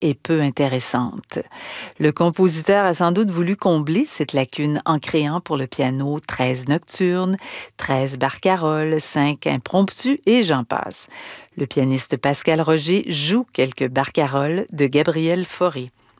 et peu intéressante. Le compositeur a sans doute voulu combler cette lacune en créant pour le piano 13 nocturnes, 13 barcarolles, 5 impromptus et j'en passe. Le pianiste Pascal Roger joue quelques barcarolles de Gabriel Fauré.